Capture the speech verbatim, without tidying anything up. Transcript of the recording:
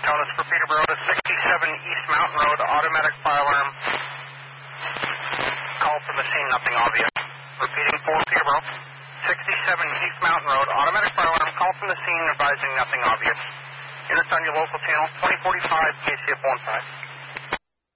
Dallas for Peterborough to sixty-seven East Mountain Road, automatic fire alarm. Call from the scene, nothing obvious. Repeating for Peterborough. sixty-seven East Mountain Road, automatic fire alarm. Call from the scene, advising nothing obvious. Units on your local channel, twenty forty-five, K C F one five.